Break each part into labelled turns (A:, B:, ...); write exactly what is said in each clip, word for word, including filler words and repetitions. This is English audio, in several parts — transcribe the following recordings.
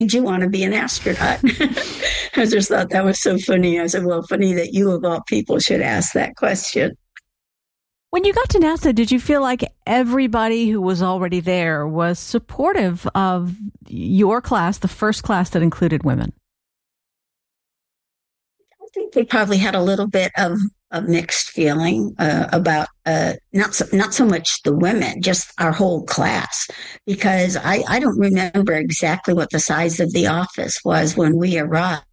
A: you want to be an astronaut? I just thought that was so funny. I said, well, funny that you of all people should ask that question.
B: When you got to NASA, did you feel like everybody who was already there was supportive of your class, the first class that included women?
A: I think they probably had a little bit of a mixed feeling uh, about uh, not so, not so much the women, just our whole class, because I, I don't remember exactly what the size of the office was when we arrived.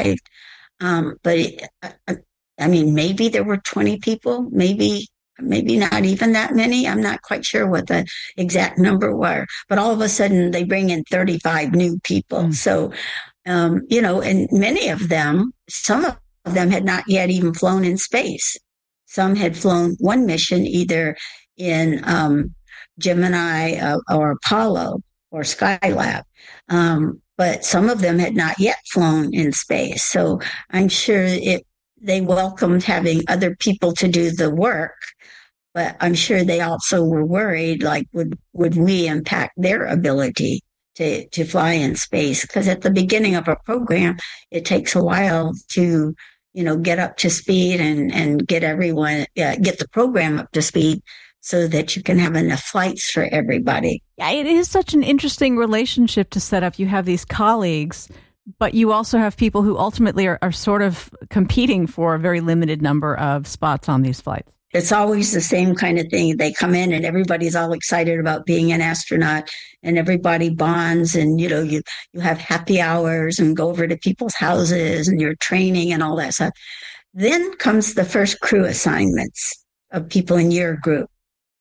A: Um, but it, I, I mean, maybe there were twenty people, maybe. Maybe not even that many. I'm not quite sure what the exact number were, but all of a sudden they bring in thirty-five new people. Mm. So, um, you know, and many of them, some of them had not yet even flown in space. Some had flown one mission either in um, Gemini uh, or Apollo or Skylab. Um, but some of them had not yet flown in space. So I'm sure it, they welcomed having other people to do the work. But I'm sure they also were worried, like, would would we impact their ability to, to fly in space? Because at the beginning of a program, it takes a while to, you know, get up to speed and, and get everyone, uh, get the program up to speed so that you can have enough flights for everybody.
B: Yeah, it is such an interesting relationship to set up. You have these colleagues, but you also have people who ultimately are, are sort of competing for a very limited number of spots on these flights.
A: It's always the same kind of thing. They come in and everybody's all excited about being an astronaut and everybody bonds and, you know, you, you have happy hours and go over to people's houses and you're training and all that stuff. Then comes the first crew assignments of people in your group.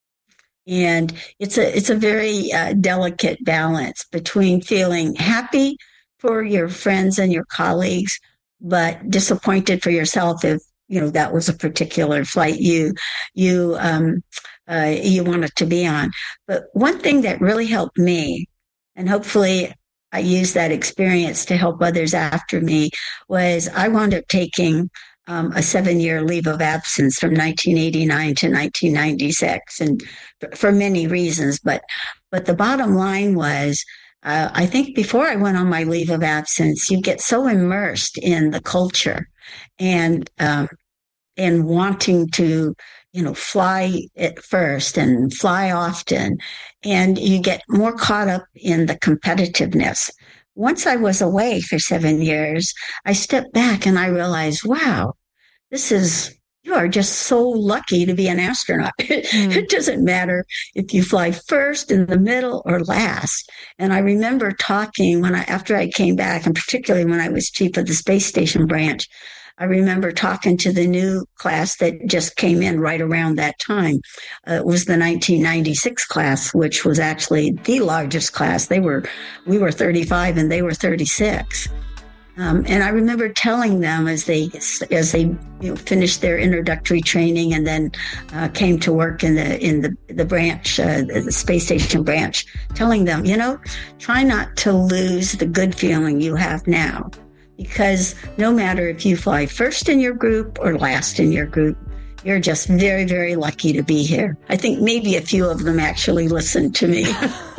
A: And it's a, it's a very uh, delicate balance between feeling happy for your friends and your colleagues, but disappointed for yourself if, you know, that was a particular flight you, you, um, uh, you wanted to be on. But one thing that really helped me, and hopefully I use that experience to help others after me, was I wound up taking um, a seven-year leave of absence from nineteen eighty-nine to nineteen ninety-six, and for many reasons. But, but the bottom line was, uh, I think before I went on my leave of absence, you get so immersed in the culture and, um, and wanting to, you know, fly at first and fly often, and you get more caught up in the competitiveness. Once I was away for seven years, I stepped back and I realized, wow, this is, you are just so lucky to be an astronaut. Mm. It doesn't matter if you fly first, in the middle, or last. And I remember talking when I, after I came back, and particularly when I was chief of the space station branch, I remember talking to the new class that just came in right around that time. Uh, it was the nineteen ninety-six class, which was actually the largest class. They were, we were thirty-five and they were thirty-six. Um, and I remember telling them as they as they you know, finished their introductory training and then uh, came to work in the in the the branch, uh, the space station branch, telling them, you know, try not to lose the good feeling you have now. Because no matter if you fly first in your group or last in your group, you're just very, very lucky to be here. I think maybe a few of them actually listened to me.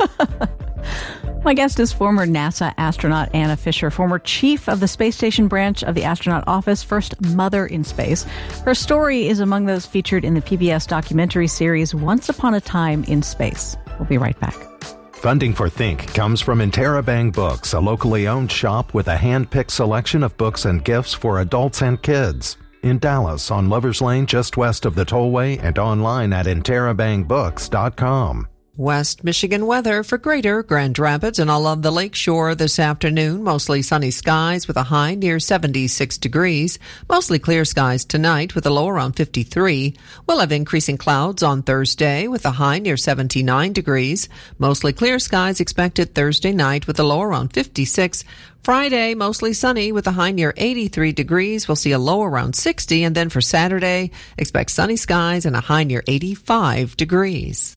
B: My guest is former NASA astronaut Anna Fisher, former chief of the space station branch of the astronaut office, first mother in space. Her story is among those featured in the P B S documentary series Once Upon a Time in Space. We'll be right back.
C: Funding for Think comes from Interabang Books, a locally owned shop with a hand-picked selection of books and gifts for adults and kids. In Dallas, on Lover's Lane, just west of the tollway, and online at interabang books dot com.
D: West Michigan weather for Greater Grand Rapids and all of the lakeshore this afternoon. Mostly sunny skies with a high near seventy-six degrees. Mostly clear skies tonight with a low around fifty-three. We'll have increasing clouds on Thursday with a high near seventy-nine degrees. Mostly clear skies expected Thursday night with a low around fifty-six. Friday, mostly sunny with a high near eighty-three degrees. We'll see a low around sixty. And then for Saturday, expect sunny skies and a high near eighty-five degrees.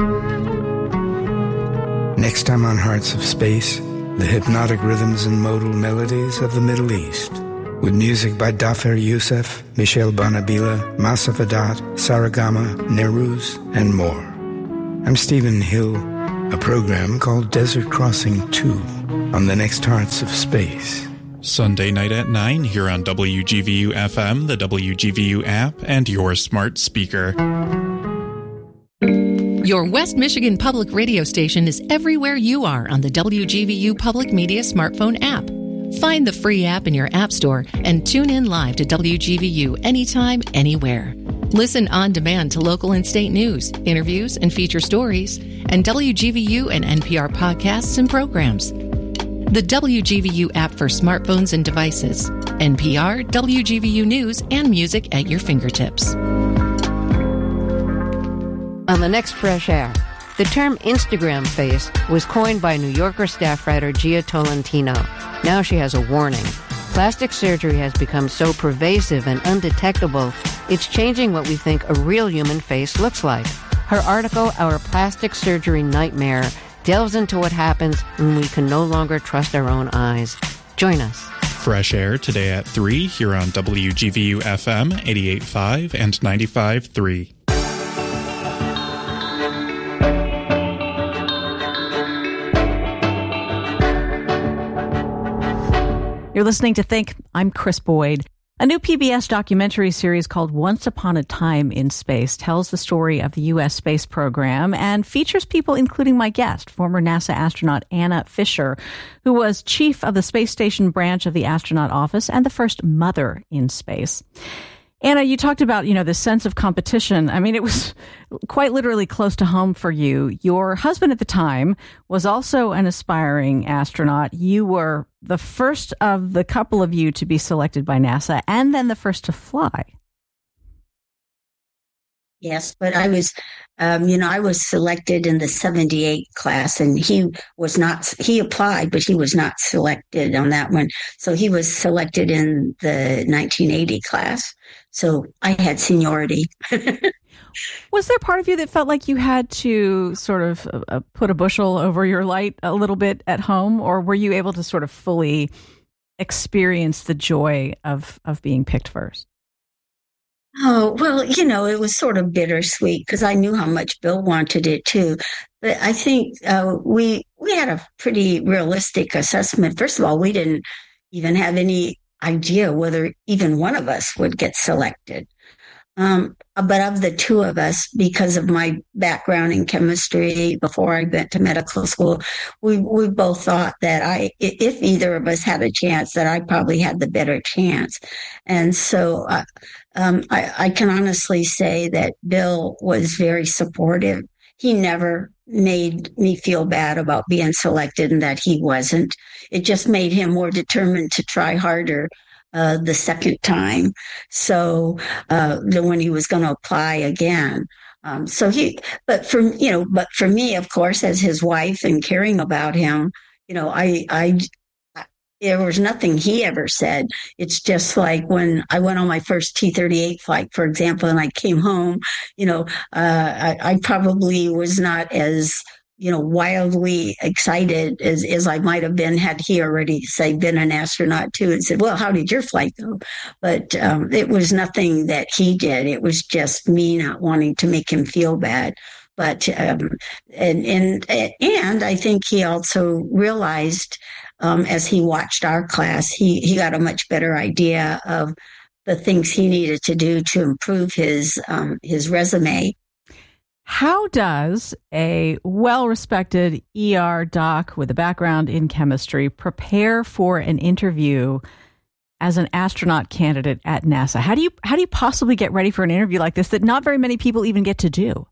E: Next time on Hearts of Space, the hypnotic rhythms and modal melodies of the Middle East, with music by Dafer Youssef, Michel Bonabila, Massaf Adat, Saragama, Neruz, and more. I'm Stephen Hill, a program called Desert Crossing two. on the next Hearts of Space.
F: Sunday night at nine here on W G V U F M, the W G V U app, and your smart speaker.
G: Your West Michigan Public Radio station is everywhere you are on the W G V U Public Media smartphone app. Find the free app in your app store and tune in live to W G V U anytime, anywhere. Listen on demand to local and state news, interviews, and feature stories, and W G V U and N P R podcasts and programs. The W G V U app for smartphones and devices. N P R, W G V U News, and music at your fingertips.
H: On the next Fresh Air, the term Instagram face was coined by New Yorker staff writer Gia Tolentino. Now she has a warning. Plastic surgery has become so pervasive and undetectable, it's changing what we think a real human face looks like. Her article, Our Plastic Surgery Nightmare, delves into what happens when we can no longer trust our own eyes. Join us.
F: Fresh Air today at three here on W G V U F M eighty-eight point five and ninety-five point three.
B: You're listening to Think. I'm Chris Boyd. A new P B S documentary series called Once Upon a Time in Space tells the story of the U S space program and features people including my guest, former NASA astronaut Anna Fisher, who was chief of the space station branch of the astronaut office and the first mother in space. Anna, you talked about, you know, the sense of competition. I mean, it was quite literally close to home for you. Your husband at the time was also an aspiring astronaut. You were the first of the couple of you to be selected by NASA and then the first to fly.
A: Yes, but I was, um, you know, I was selected in the seventy-eight class, and he was not, he applied, but he was not selected on that one. So he was selected in the nineteen eighty class. So I had seniority.
B: Was there part of you that felt like you had to sort of uh, put a bushel over your light a little bit at home, or were you able to sort of fully experience the joy of, of being picked first?
A: Oh, well, you know, it was sort of bittersweet because I knew how much Bill wanted it too. But I think uh, we we had a pretty realistic assessment. First of all, we didn't even have any idea whether even one of us would get selected. Um, but of the two of us, because of my background in chemistry before I went to medical school, we we both thought that I, if either of us had a chance, that I probably had the better chance. And so uh, um, I, I can honestly say that Bill was very supportive. He never made me feel bad about being selected and that he wasn't. It just made him more determined to try harder Uh, the second time. So, uh, when he was going to apply again. Um, so he, but for, you know, but for me, of course, as his wife and caring about him, you know, I, I, there was nothing he ever said. It's just like when I went on my first T thirty-eight flight, for example, and I came home, you know, uh, I, I probably was not as, you know, wildly excited as, as I might have been had he already, say, been an astronaut too and said, well, how did your flight go? But um, it was nothing that he did. It was just me not wanting to make him feel bad. But, um, and, and, and I think he also realized um, as he watched our class, he, he got a much better idea of the things he needed to do to improve his, um, his resume.
B: How does a well-respected E R doc with a background in chemistry prepare for an interview as an astronaut candidate at NASA? How do you how do you possibly get ready for an interview like this that not very many people even get to do?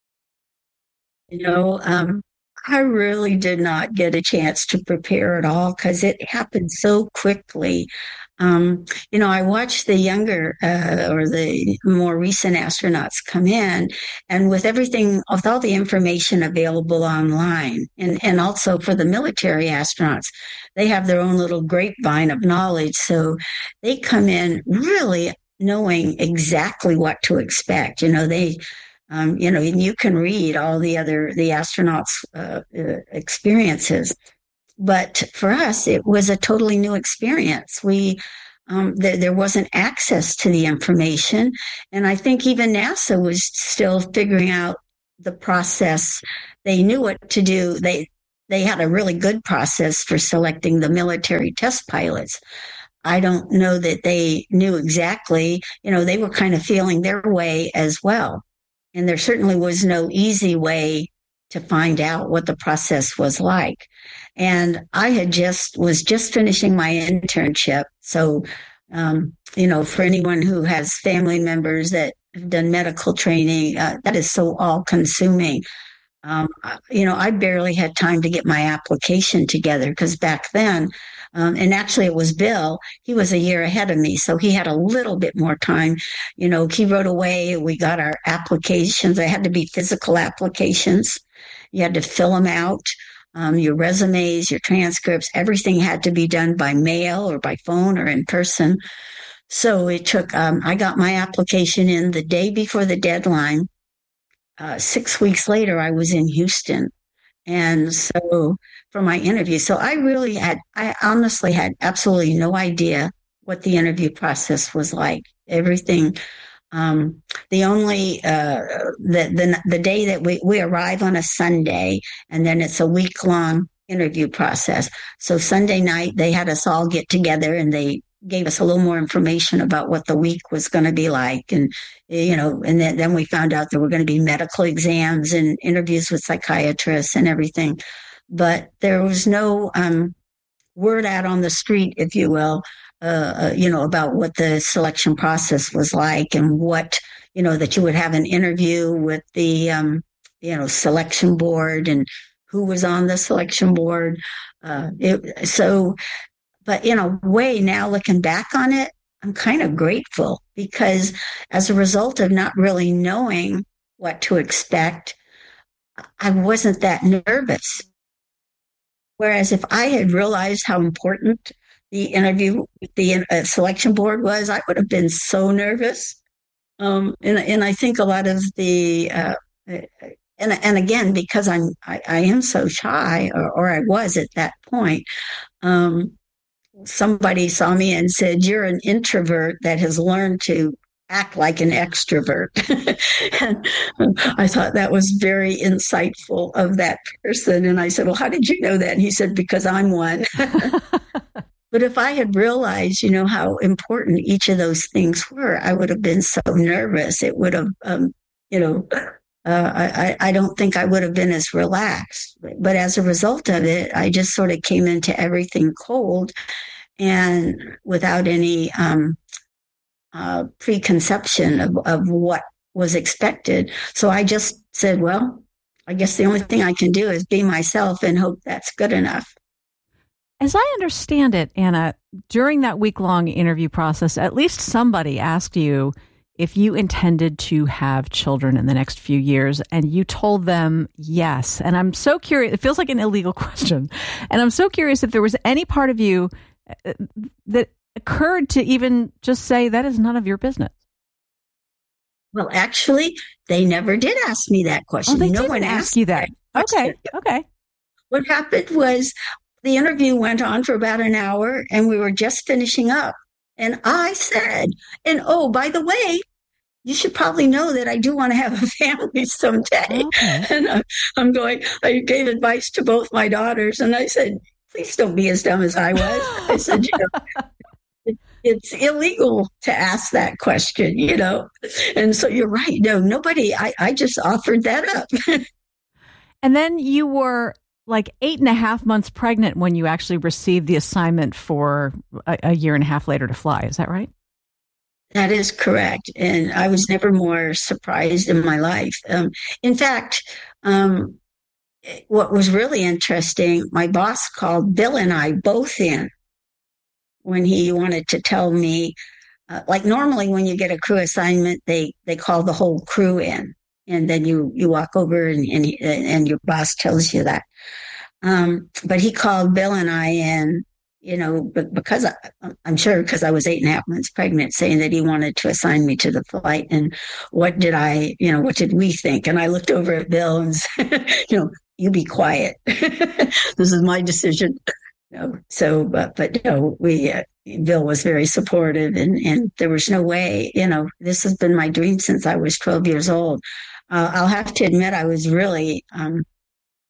A: You know, um, I really did not get a chance to prepare at all because it happened so quickly. Um, you know, I watched the younger uh, or the more recent astronauts come in, and with everything, with all the information available online, and, and also for the military astronauts, they have their own little grapevine of knowledge. So they come in really knowing exactly what to expect. You know, they, um, you know, and you can read all the other, the astronauts' uh, uh, experiences. But for us, it was a totally new experience. We, um, th- there wasn't access to the information. And I think even NASA was still figuring out the process. They knew what to do. They, they had a really good process for selecting the military test pilots. I don't know that they knew exactly, you know, they were kind of feeling their way as well. And there certainly was no easy way to find out what the process was like. And I had just, was just finishing my internship. So, um, you know, for anyone who has family members that have done medical training, uh, that is so all consuming. Um, you know, I barely had time to get my application together because back then, um, and actually it was Bill, he was a year ahead of me. So he had a little bit more time. You know, he wrote away, we got our applications. They had to be physical applications. You had to fill them out. Um, your resumes, your transcripts, everything had to be done by mail or by phone or in person. So it took, um, I got my application in the day before the deadline. Uh, six weeks later, I was in Houston. And so for my interview, so I really had, I honestly had absolutely no idea what the interview process was like. Everything, um, the only, uh, the, the, the day that we, we arrive on a Sunday, and then it's a week long interview process. So Sunday night, they had us all get together and they gave us a little more information about what the week was going to be like. And, you know, and then, then we found out there were going to be medical exams and interviews with psychiatrists and everything. But there was no um, word out on the street, if you will, uh, uh, you know, about what the selection process was like and what, you know, that you would have an interview with the, um, you know, selection board and who was on the selection board. Uh, it, so, but in a way, now looking back on it, I'm kind of grateful because as a result of not really knowing what to expect, I wasn't that nervous. Whereas if I had realized how important the interview with the uh, selection board was, I would have been so nervous. Um, and, and I think a lot of the, uh, and, and again, because I'm, I, I am so shy, or, or I was at that point, um, somebody saw me and said, "You're an introvert that has learned to act like an extrovert." And I thought that was very insightful of that person. And I said, "Well, how did you know that?" And he said, "Because I'm one." But if I had realized, you know, how important each of those things were, I would have been so nervous. It would have, um, you know, uh, I, I don't think I would have been as relaxed. But as a result of it, I just sort of came into everything cold and without any um, uh, preconception of, of what was expected. So I just said, well, I guess the only thing I can do is be myself and hope that's good enough.
B: As I understand it, Anna, during that week-long interview process, at least somebody asked you if you intended to have children in the next few years, and you told them yes. And I'm so curious, it feels like an illegal question. And I'm so curious if there was any part of you that occurred to even just say that is none of your business.
A: Well, actually, they never did ask me that question.
B: Oh, they
A: no
B: didn't
A: one
B: ask
A: asked
B: you that.
A: that
B: Okay, okay.
A: What happened was the interview went on for about an hour, and we were just finishing up. And I said, and oh, by the way, you should probably know that I do want to have a family someday. Okay. And I'm, I'm going, I gave advice to both my daughters, and I said, please don't be as dumb as I was. I said, you know, it, it's illegal to ask that question, you know. And so you're right. No, nobody, I, I just offered that up.
B: And then you were like eight and a half months pregnant when you actually received the assignment for a, a year and a half later to fly. Is that right?
A: That is correct. And I was never more surprised in my life. Um, in fact, um, what was really interesting, my boss called Bill and I both in when he wanted to tell me, uh, like normally when you get a crew assignment, they, they call the whole crew in. And then you, you walk over and, and, and your boss tells you that. Um, but he called Bill and I in, you know, because I, I'm sure because I was eight and a half months pregnant, saying that he wanted to assign me to the flight. And what did I, you know, what did we think? And I looked over at Bill and said, you know, you be quiet. This is my decision. You know, so, but, but no, we, uh, Bill was very supportive, and, and there was no way, you know, this has been my dream since I was twelve years old. Uh, I'll have to admit, I was really, um,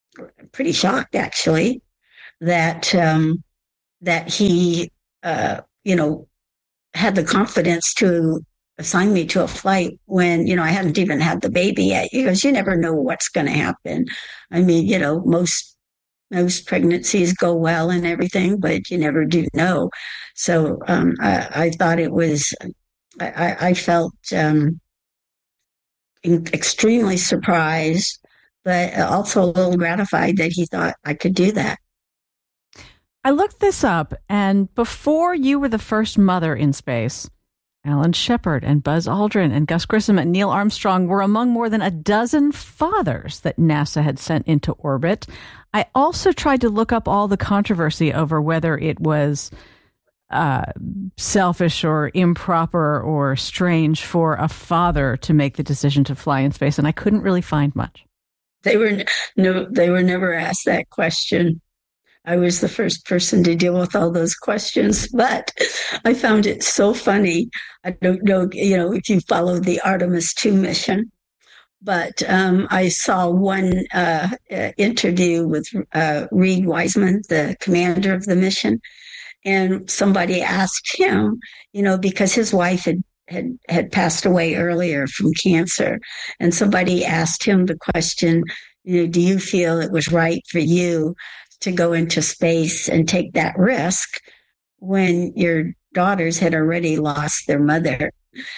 A: pretty shocked actually that um, that he, uh, you know, had the confidence to assign me to a flight when, you know, I hadn't even had the baby yet. Because you never know what's going to happen. I mean, you know, most most pregnancies go well and everything, but you never do know. So um, I, I thought it was, I, I felt um, extremely surprised, but also a little gratified that he thought I could do that.
B: I looked this up, and before you were the first mother in space, Alan Shepard and Buzz Aldrin and Gus Grissom and Neil Armstrong were among more than a dozen fathers that NASA had sent into orbit. I also tried to look up all the controversy over whether it was uh, selfish or improper or strange for a father to make the decision to fly in space, and I couldn't really find much.
A: They were no, they were never asked that question. I was the first person to deal with all those questions, but I found it so funny. I don't know, you know, if you followed the Artemis two mission, but um, I saw one uh, interview with uh, Reed Wiseman, the commander of the mission, and somebody asked him, you know, because his wife had had, had passed away earlier from cancer, and somebody asked him the question, you know, do you feel it was right for you to go into space and take that risk when your daughters had already lost their mother?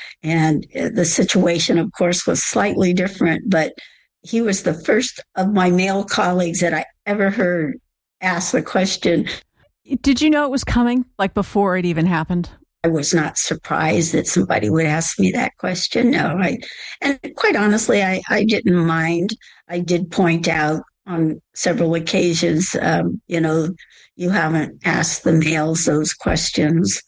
A: And the situation, of course, was slightly different, but he was the first of my male colleagues that I ever heard ask the question.
B: Did you know it was coming, like before it even happened?
A: I was not surprised that somebody would ask me that question. No, I, and quite honestly, I, I didn't mind. I did point out on several occasions, um, you know, you haven't asked the males those questions.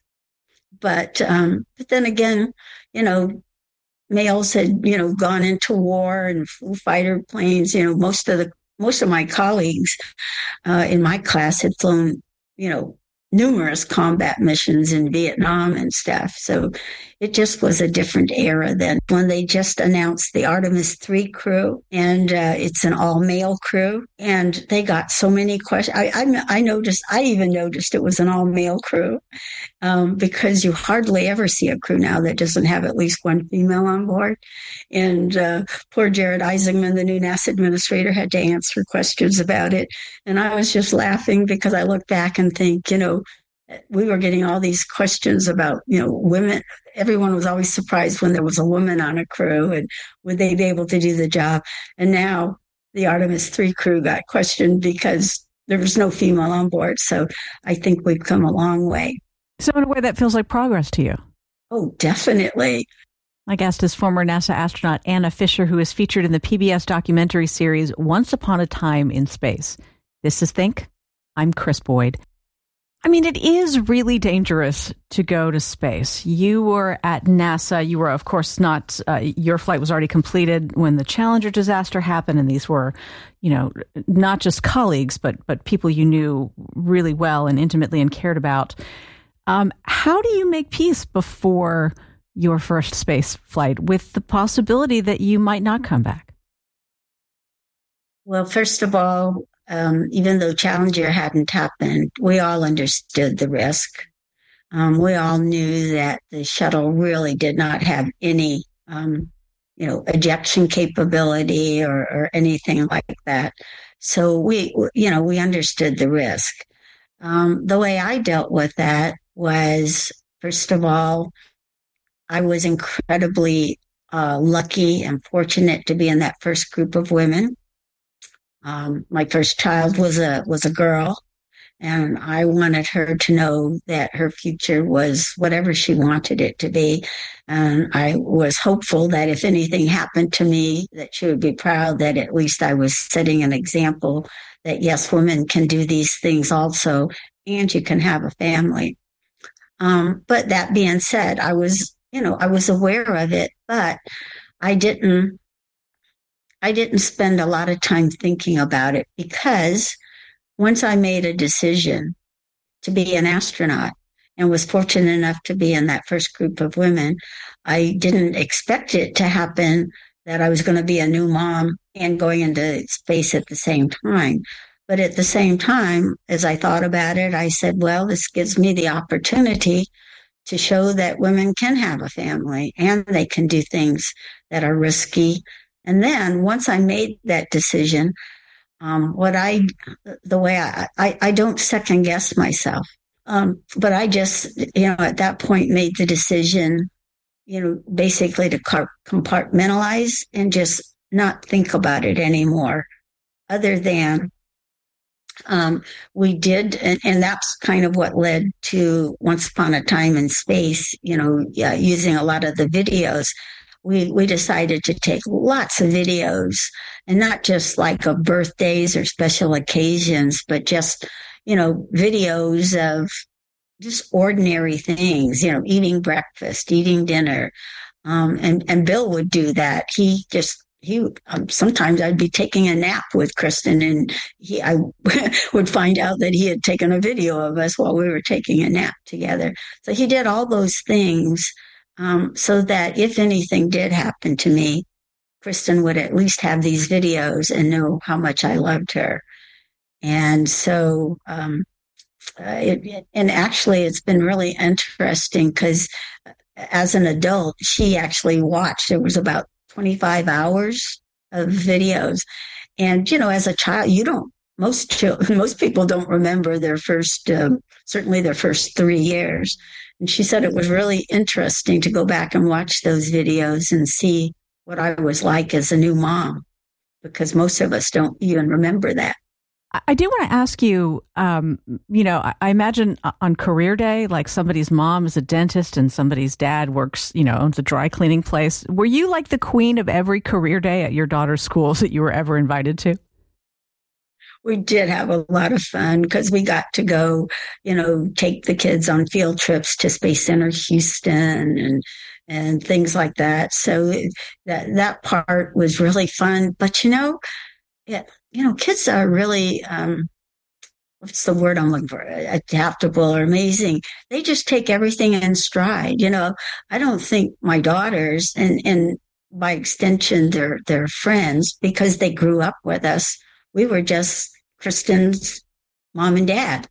A: But, um, but then again, you know, males had, you know, gone into war and flew fighter planes. You know, most of the, most of my colleagues uh, in my class had flown, you know, numerous combat missions in Vietnam and stuff. So it just was a different era then. When they just announced the Artemis three crew, and uh, it's an all-male crew, and they got so many questions. I, I, I noticed, I even noticed it was an all-male crew um, because you hardly ever see a crew now that doesn't have at least one female on board. And uh, poor Jared Isaacman, the new NASA administrator, had to answer questions about it. And I was just laughing because I look back and think, you know, we were getting all these questions about, you know, women. Everyone was always surprised when there was a woman on a crew and would they be able to do the job. And now the Artemis three crew got questioned because there was no female on board. So I think we've come a long way.
B: So in a way that feels like progress to you.
A: Oh, definitely.
B: My guest is former NASA astronaut Anna Fisher, who is featured in the P B S documentary series Once Upon a Time in Space. This is Think. I'm Chris Boyd. I mean, it is really dangerous to go to space. You were at NASA. You were, of course, not, uh, your flight was already completed when the Challenger disaster happened. And these were, you know, not just colleagues, but, but people you knew really well and intimately and cared about. Um, how do you make peace before your first space flight with the possibility that you might not come back?
A: Well, first of all, Um, even though Challenger hadn't happened, we all understood the risk. Um, we all knew that the shuttle really did not have any, um, you know, ejection capability or, or anything like that. So we, you know, we understood the risk. Um, the way I dealt with that was, first of all, I was incredibly uh, lucky and fortunate to be in that first group of women. Um, my first child was a was a girl, and I wanted her to know that her future was whatever she wanted it to be. And I was hopeful that if anything happened to me, that she would be proud that at least I was setting an example that, yes, women can do these things also, and you can have a family. Um, but that being said, I was, you know, I was aware of it, but I didn't I didn't spend a lot of time thinking about it, because once I made a decision to be an astronaut and was fortunate enough to be in that first group of women, I didn't expect it to happen that I was going to be a new mom and going into space at the same time. But at the same time, as I thought about it, I said, well, this gives me the opportunity to show that women can have a family and they can do things that are risky. And then once I made that decision, um, what I, the way I, I, I don't second guess myself. Um, but I just, you know, at that point made the decision, you know, basically to compartmentalize and just not think about it anymore, other than um, we did. And, and that's kind of what led to Once Upon a Time in Space, you know, yeah, using a lot of the videos. We, we decided to take lots of videos, and not just like of birthdays or special occasions, but just, you know, videos of just ordinary things, you know, eating breakfast, eating dinner. Um, and, and Bill would do that. He just, he, um, sometimes I'd be taking a nap with Kristen, and he, I would find out that he had taken a video of us while we were taking a nap together. So he did all those things, um, so that if anything did happen to me, Kristen would at least have these videos and know how much I loved her. And so, um, uh, it, it, and actually it's been really interesting because as an adult, she actually watched, it was about twenty-five hours of videos. And, you know, as a child, you don't, most children, most people don't remember their first, um, certainly their first three years. And she said it was really interesting to go back and watch those videos and see what I was like as a new mom, because most of us don't even remember that.
B: I do want to ask you, um, you know, I, I imagine on career day, like somebody's mom is a dentist and somebody's dad works, you know, owns a dry cleaning place. Were you like the queen of every career day at your daughter's schools that you were ever invited to?
A: We did have a lot of fun because we got to go, you know, take the kids on field trips to Space Center Houston and and things like that. So that that part was really fun. But, you know, yeah, you know, kids are really, um, what's the word I'm looking for? Adaptable or amazing. They just take everything in stride. You know, I don't think my daughters and, and by extension, their, their friends, because they grew up with us, we were just Kristen's mom and dad.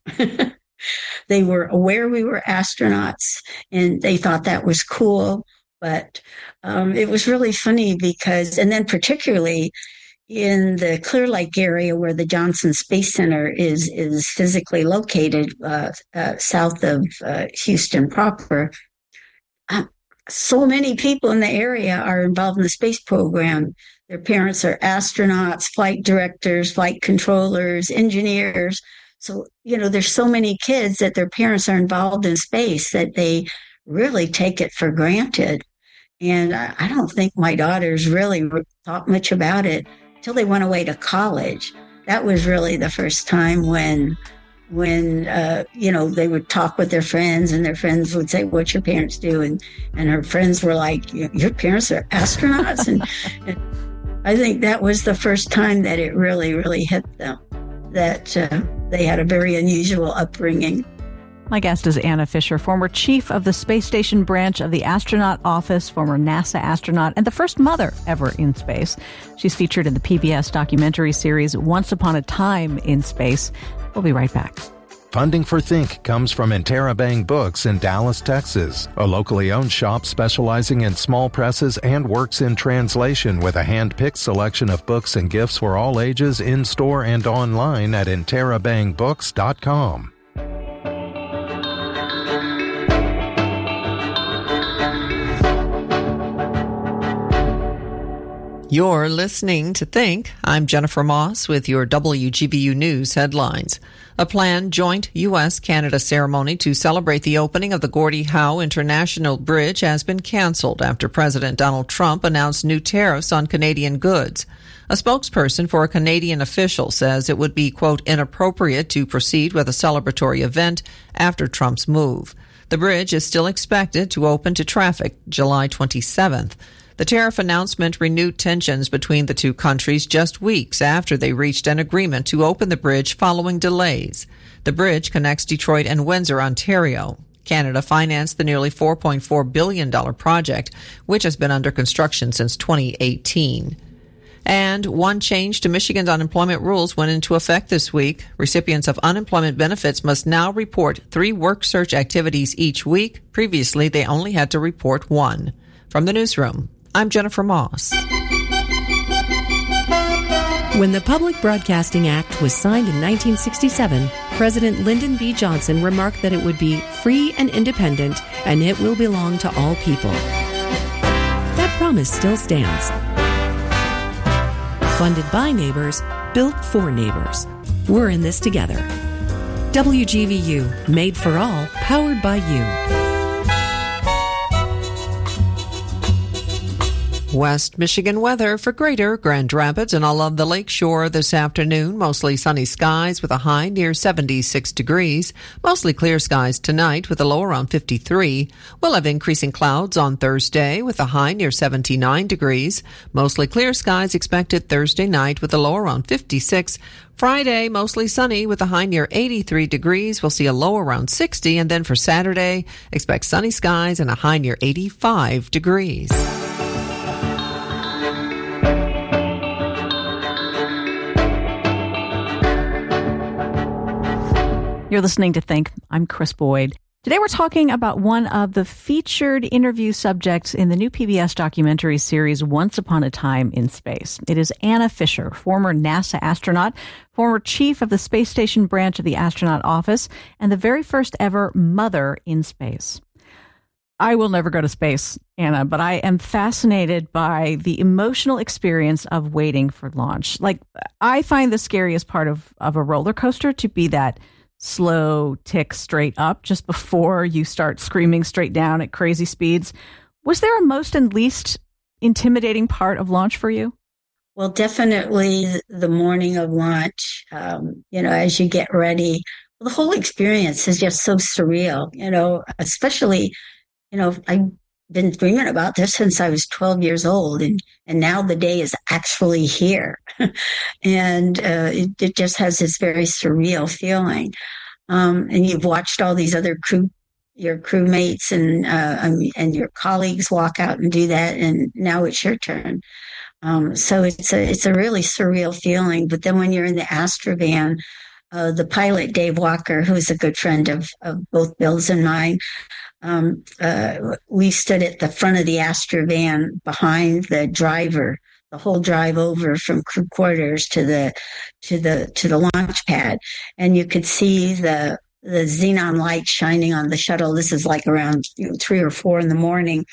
A: They were aware we were astronauts and they thought that was cool. But um, it was really funny because, and then particularly in the Clear Lake area where the Johnson Space Center is is physically located, uh, uh, south of uh, Houston proper, uh, so many people in the area are involved in the space program. Their parents are astronauts, flight directors, flight controllers, engineers. So, you know, there's so many kids that their parents are involved in space that they really take it for granted. And I, I don't think my daughters really thought much about it until they went away to college. That was really the first time when, when uh, you know, they would talk with their friends and their friends would say, what's your parents do? And, and her friends were like, your parents are astronauts? and, and I think that was the first time that it really, really hit them, that uh, they had a very unusual upbringing.
B: My guest is Anna Fisher, former chief of the Space Station branch of the Astronaut Office, former NASA astronaut, and the first mother ever in space. She's featured in the P B S documentary series Once Upon a Time in Space. We'll be right back.
C: Funding for Think comes from Interabang Books in Dallas, Texas, a locally owned shop specializing in small presses and works in translation with a hand-picked selection of books and gifts for all ages in-store and online at interabang books dot com.
D: You're listening to Think. I'm Jennifer Moss with your W G B U News headlines. A planned joint U S Canada ceremony to celebrate the opening of the Gordie Howe International Bridge has been canceled after President Donald Trump announced new tariffs on Canadian goods. A spokesperson for a Canadian official says it would be, quote, inappropriate to proceed with a celebratory event after Trump's move. The bridge is still expected to open to traffic July twenty-seventh. The tariff announcement renewed tensions between the two countries just weeks after they reached an agreement to open the bridge following delays. The bridge connects Detroit and Windsor, Ontario. Canada financed the nearly four point four billion dollars project, which has been under construction since twenty eighteen. And one change to Michigan's unemployment rules went into effect this week. Recipients of unemployment benefits must now report three work search activities each week. Previously, they only had to report one. From the newsroom, I'm Jennifer Moss.
I: When the Public Broadcasting Act was signed in nineteen sixty-seven, President Lyndon B. Johnson remarked that it would be free and independent, and it will belong to all people. That promise still stands. Funded by neighbors, built for neighbors. We're in this together. W G V U, made for all, powered by you.
D: West Michigan weather for Greater Grand Rapids and all of the lakeshore this afternoon. Mostly sunny skies with a high near seventy-six degrees. Mostly clear skies tonight with a low around fifty-three. We'll have increasing clouds on Thursday with a high near seventy-nine degrees. Mostly clear skies expected Thursday night with a low around fifty-six. Friday, mostly sunny with a high near eighty-three degrees. We'll see a low around sixty. And then for Saturday, expect sunny skies and a high near eighty-five degrees.
B: You're listening to Think. I'm Chris Boyd. Today we're talking about one of the featured interview subjects in the new P B S documentary series Once Upon a Time in Space. It is Anna Fisher, former NASA astronaut, former chief of the space station branch of the astronaut office, and the very first ever mother in space. I will never go to space, Anna, but I am fascinated by the emotional experience of waiting for launch. Like, I find the scariest part of, of a roller coaster to be that slow tick straight up just before you start screaming straight down at crazy speeds. Was there a most and least intimidating part of launch for you?
A: Well, definitely the morning of launch, um, you know, as you get ready, well, the whole experience is just so surreal, you know, especially, you know, I've been dreaming about this since I was twelve years old, and, and now the day is actually here. and uh, it, it just has this very surreal feeling. Um, and you've watched all these other crew, your crewmates and uh, um, and your colleagues walk out and do that, and now it's your turn. Um, so it's a it's a really surreal feeling. But then when you're in the Astrovan, uh, the pilot Dave Walker, who's a good friend of of both Bill's and mine, Um, uh, we stood at the front of the Astrovan behind the driver, the whole drive over from crew quarters to the, to the, to the launch pad. And you could see the, the xenon light shining on the shuttle. This is like around you know, three or four in the morning.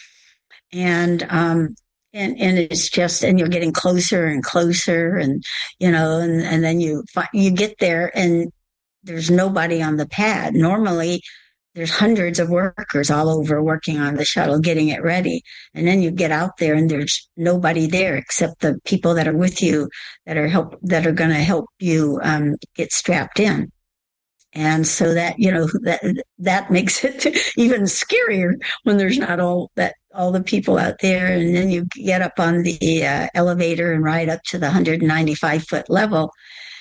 A: And, um, and, and it's just, and you're getting closer and closer and, you know, and, and then you, you get there and there's nobody on the pad. Normally, there's hundreds of workers all over working on the shuttle, getting it ready. And then you get out there and there's nobody there except the people that are with you that are help, that are going to help you, um, get strapped in. And so that, you know, that, that makes it even scarier when there's not all that, all the people out there. And then you get up on the uh, elevator and ride up to the one hundred ninety-five foot level.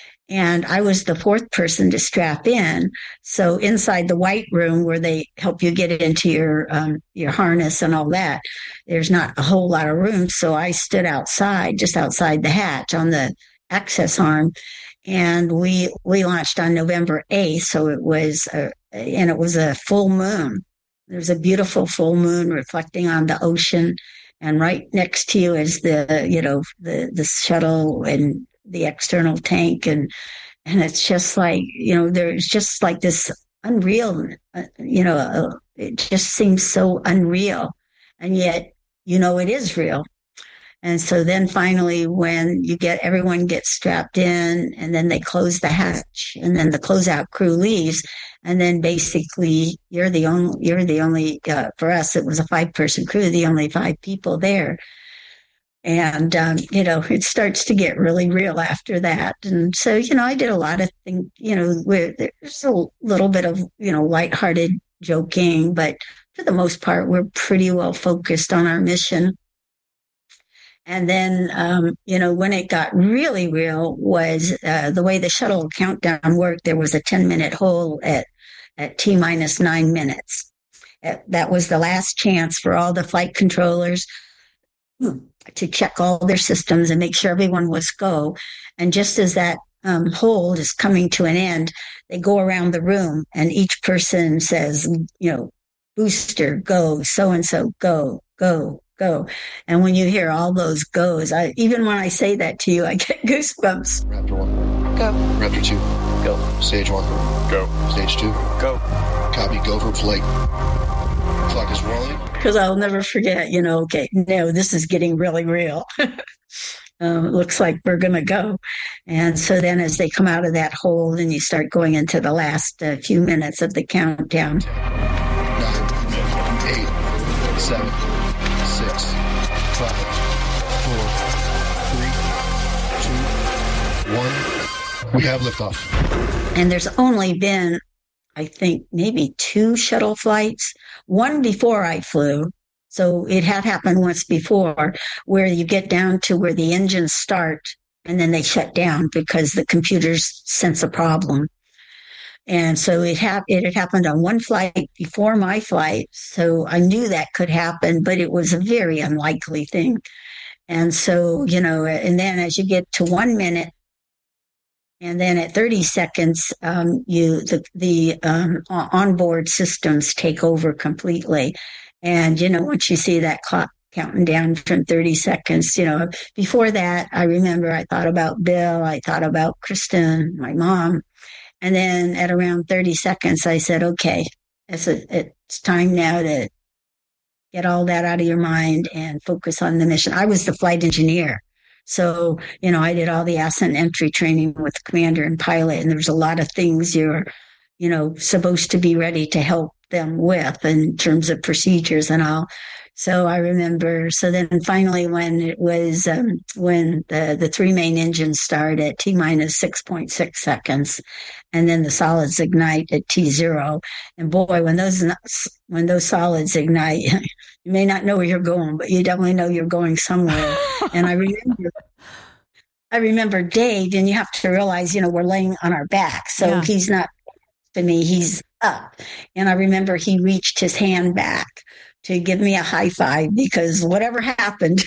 A: And I was the fourth person to strap in. So inside the white room where they help you get into your, um, your harness and all that, there's not a whole lot of room. So I stood outside, just outside the hatch on the access arm. And we, we launched on November eighth. So it was, a, and it was a full moon. There was a beautiful full moon reflecting on the ocean. And right next to you is the, you know, the, the shuttle and the external tank. And, and it's just like, you know, there's just like this unreal, uh, you know, uh, it just seems so unreal. And yet, you know, it is real. And so then finally, when you get, everyone gets strapped in and then they close the hatch and then the closeout crew leaves. And then basically you're the only, you're the only, uh, for us, it was a five person crew, the only five people there. And, um, you know, it starts to get really real after that. And so, you know, I did a lot of things, you know, where there's a little bit of, you know, lighthearted joking, but for the most part, we're pretty well focused on our mission. And then, um, you know, when it got really real was uh, the way the shuttle countdown worked. There was a ten minute hole at, at T minus nine minutes. that was the last chance for all the flight controllers to check all their systems and make sure everyone was go. And just as that um, hold is coming to an end, they go around the room and each person says, you know, booster, go, so-and-so, go, go, go. And when you hear all those goes, I, even when I say that to you, I get goosebumps.
J: Raptor one, go. Raptor two, go. Stage one, go. Stage two, go. Copy, go for flight. Clock is rolling.
A: Because I'll never forget, you know, okay, no, this is getting really real. Um, looks like we're going to go. And so then as they come out of that hold and you start going into the last uh, few minutes of the countdown.
J: Nine, eight, seven, six, five, four, three, two, one. We have liftoff.
A: And there's only been, I think, maybe two shuttle flights, one before I flew. So it had happened once before where you get down to where the engines start and then they shut down because the computers sense a problem. And so it, ha- it had happened on one flight before my flight. So I knew that could happen, but it was a very unlikely thing. And so, you know, and then as you get to one minute, and then at thirty seconds, um, you the the um, onboard systems take over completely. And, you know, once you see that clock counting down from thirty seconds, you know, before that, I remember I thought about Bill, I thought about Kristen, my mom. And then at around thirty seconds, I said, okay, it's, a, it's time now to get all that out of your mind and focus on the mission. I was the flight engineer. So, you know, I did all the ascent entry training with the commander and pilot, and there's a lot of things you're, you know, supposed to be ready to help them with in terms of procedures and all. So I remember, so then finally when it was, um, when the, the three main engines start at T minus six point six seconds, and then the solids ignite at T zero. And boy, when those, when those solids ignite, you may not know where you're going, but you definitely know you're going somewhere. And I remember, I remember Dave, and you have to realize, you know, we're laying on our back. So yeah. He's not to me, he's up. And I remember he reached his hand back to give me a high five because whatever happened,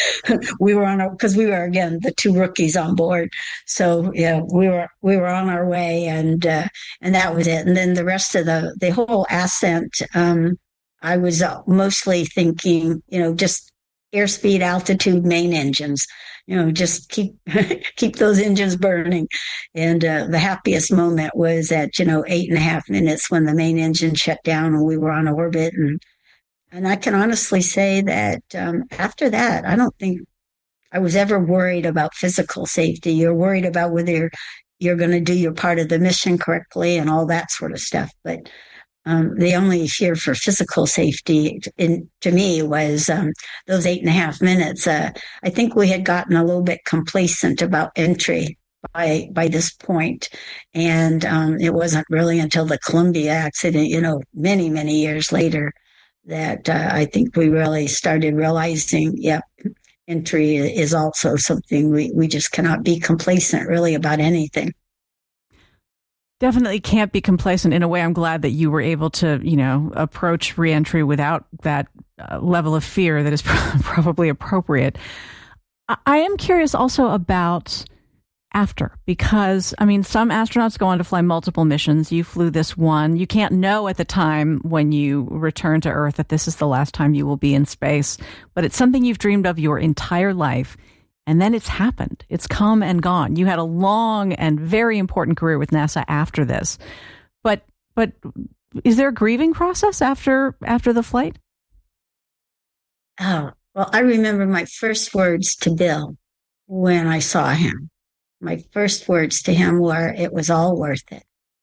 A: we were on our, because we were, again, the two rookies on board. So, yeah, we were, we were on our way, and, uh, and that was it. And then the rest of the, the whole ascent, um, I was mostly thinking, you know, just airspeed, altitude, main engines, you know, just keep, keep those engines burning. And, uh, the happiest moment was at, you know, eight and a half minutes when the main engine shut down and we were on orbit. And, And I can honestly say that um, after that, I don't think I was ever worried about physical safety. You're worried about whether you're, you're going to do your part of the mission correctly and all that sort of stuff. But um, the only fear for physical safety in, to me was um, those eight and a half minutes. Uh, I think we had gotten a little bit complacent about entry by by this point. And um, it wasn't really until the Columbia accident, you know, many, many years later, that uh, I think we really started realizing, yep, entry is also something we, we just cannot be complacent really about anything.
B: Definitely can't be complacent. In a way, I'm glad that you were able to, you know, approach reentry without that uh, level of fear that is probably appropriate. I, I am curious also about after, because, I mean, some astronauts go on to fly multiple missions. You flew this one. You can't know at the time when you return to Earth that this is the last time you will be in space, but it's something you've dreamed of your entire life. And then it's happened. It's come and gone. You had a long and very important career with NASA after this. But but is there a grieving process after after the flight?
A: Oh, well, I remember my first words to Bill when I saw him. My first words to him were, "It was all worth it."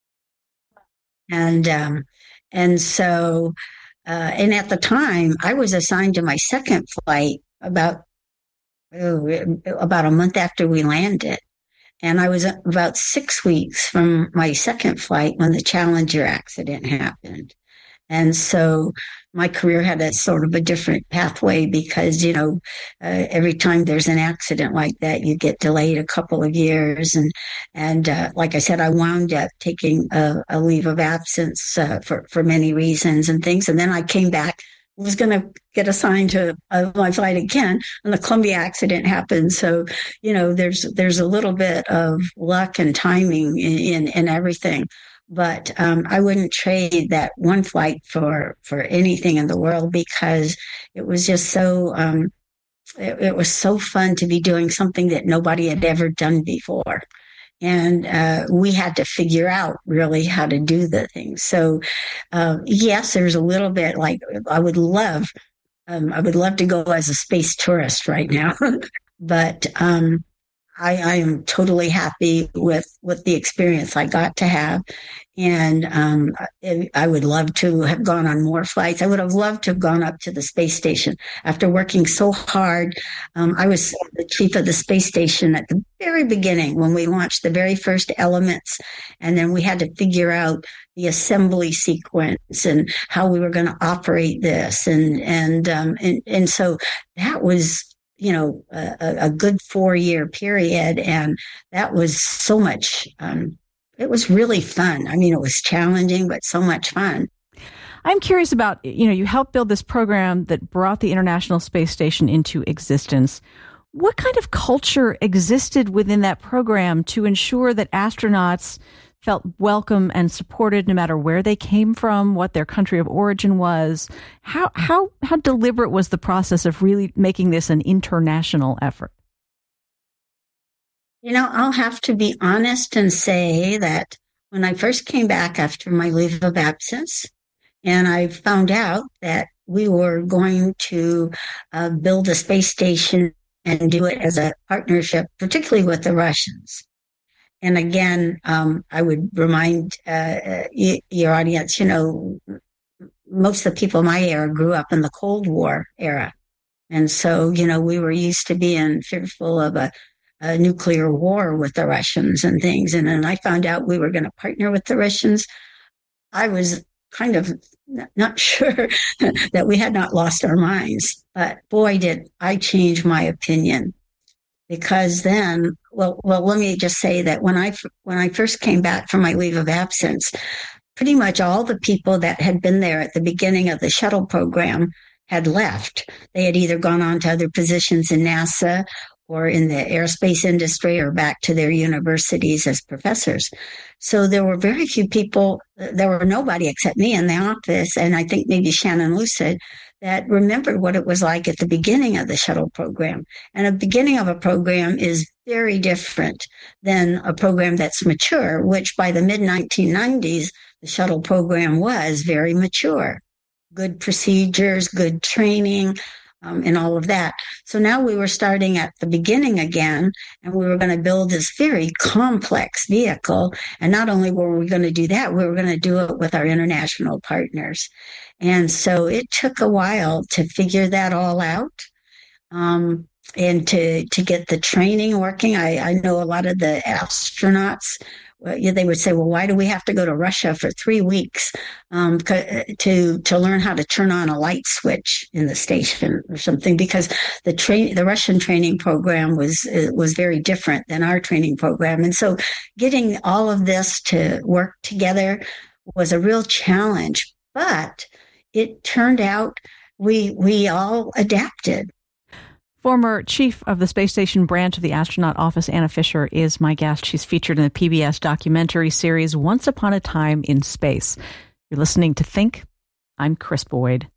A: And um, and so, uh, and at the time, I was assigned to my second flight about oh, about a month after we landed. And I was about six weeks from my second flight when the Challenger accident happened. And so my career had a sort of a different pathway because, you know, uh, every time there's an accident like that, you get delayed a couple of years. And, and, uh, like I said, I wound up taking a, a leave of absence, uh, for, for many reasons and things. And then I came back, was going to get assigned to uh, my flight again, and the Columbia accident happened. So, you know, there's, there's a little bit of luck and timing in, in, in everything. But um, I wouldn't trade that one flight for, for anything in the world because it was just so, um, it, it was so fun to be doing something that nobody had ever done before. And uh, we had to figure out really how to do the things. So, uh, yes, there's a little bit like I would love, um, I would love to go as a space tourist right now, but um, I, I am totally happy with, with the experience I got to have. And um, I would love to have gone on more flights. I would have loved to have gone up to the space station. After working so hard, um, I was the chief of the space station at the very beginning when we launched the very first elements. And then we had to figure out the assembly sequence and how we were going to operate this. And, and, um, and, and so that was, you know, a, a good four year period. And that was so much, um, it was really fun. I mean, it was challenging, but so much fun.
B: I'm curious about, you know, you helped build this program that brought the International Space Station into existence. What kind of culture existed within that program to ensure that astronauts felt welcome and supported no matter where they came from, what their country of origin was? How how how deliberate was the process of really making this an international effort?
A: You know, I'll have to be honest and say that when I first came back after my leave of absence, and I found out that we were going to uh, build a space station and do it as a partnership, particularly with the Russians. And again, um, I would remind uh, y- your audience, you know, most of the people in my era grew up in the Cold War era. And so, you know, we were used to being fearful of a, a nuclear war with the Russians and things. And then I found out we were going to partner with the Russians. I was kind of not sure that we had not lost our minds. But boy, did I change my opinion. Because then, well, well, let me just say that when I, when I first came back from my leave of absence, pretty much all the people that had been there at the beginning of the shuttle program had left. They had either gone on to other positions in NASA or in the aerospace industry or back to their universities as professors. So there were very few people, there were nobody except me in the office, and I think maybe Shannon Lucid, that remembered what it was like at the beginning of the shuttle program. And the beginning of a program is very different than a program that's mature, which by the mid nineteen nineties, the shuttle program was very mature. Good procedures, good training, um, and all of that. So now we were starting at the beginning again, and we were going to build this very complex vehicle. And not only were we going to do that, we were going to do it with our international partners. And so it took a while to figure that all out, um, and to, to get the training working. I, I know a lot of the astronauts, well, they would say, well, why do we have to go to Russia for three weeks um, to to learn how to turn on a light switch in the station or something? Because the train, the Russian training program was was very different than our training program. And so getting all of this to work together was a real challenge. But it turned out we we all adapted.
B: Former chief of the Space Station branch of the Astronaut Office, Anna Fisher, is my guest. She's featured in the P B S documentary series Once Upon a Time in Space. You're listening to Think. I'm Chris Boyd.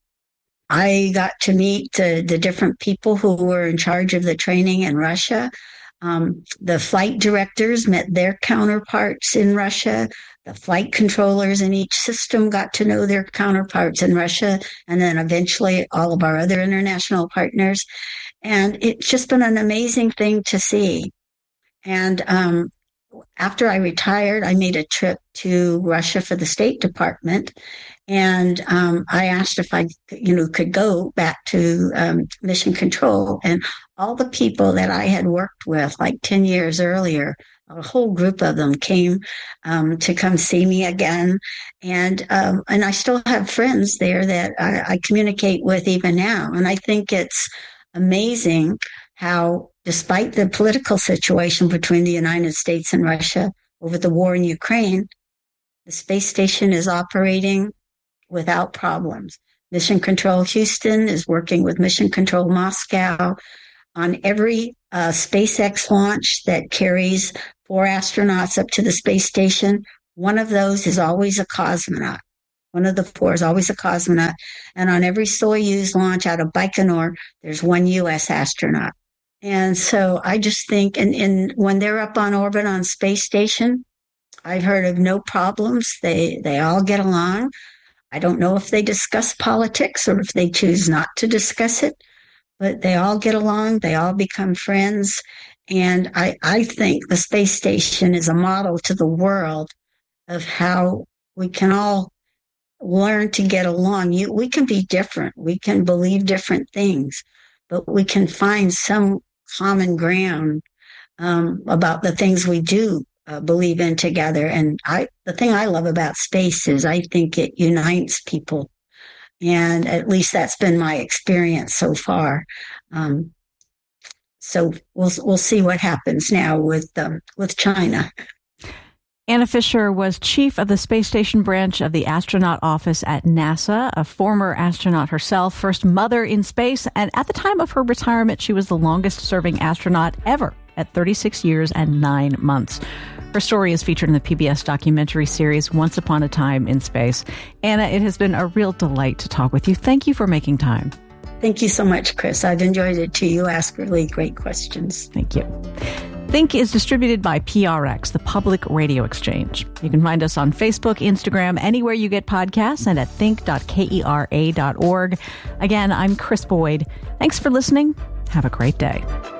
A: I got to meet uh, the different people who were in charge of the training in Russia. Um, the flight directors met their counterparts in Russia. The flight controllers in each system got to know their counterparts in Russia, and then eventually all of our other international partners. And it's just been an amazing thing to see. And um, after I retired, I made a trip to Russia for the State Department. And um, I asked if I, you know, could go back to um, Mission Control. And all the people that I had worked with like ten years earlier, a whole group of them came um, to come see me again. And um, and I still have friends there that I, I communicate with even now. And I think it's amazing how, despite the political situation between the United States and Russia over the war in Ukraine, the space station is operating without problems. Mission Control Houston is working with Mission Control Moscow on every uh, SpaceX launch that carries four astronauts up to the space station. One of those is always a cosmonaut. One of the four is always a cosmonaut. And on every Soyuz launch out of Baikonur, there's one U S astronaut. And so I just think, and, and when they're up on orbit on space station, I've heard of no problems. They, they all get along. I don't know if they discuss politics or if they choose not to discuss it, but they all get along. They all become friends. And I, I think the space station is a model to the world of how we can all learn to get along. You, we can be different. We can believe different things, but we can find some common ground um, about the things we do uh, believe in together. And I, the thing I love about space is I think it unites people. And at least that's been my experience so far. Um, so we'll we'll see what happens now with um, with China.
B: Anna Fisher was chief of the space station branch of the astronaut office at NASA, a former astronaut herself, first mother in space, and at the time of her retirement, she was the longest-serving astronaut ever at thirty-six years and nine months. Her story is featured in the P B S documentary series Once Upon a Time in Space. Anna, it has been a real delight to talk with you. Thank you for making time.
A: Thank you so much, Chris. I've enjoyed it too. You ask really great questions.
B: Thank you. Think is distributed by P R X, the Public Radio Exchange. You can find us on Facebook, Instagram, anywhere you get podcasts, and at think dot kera dot org. Again, I'm Chris Boyd. Thanks for listening. Have a great day.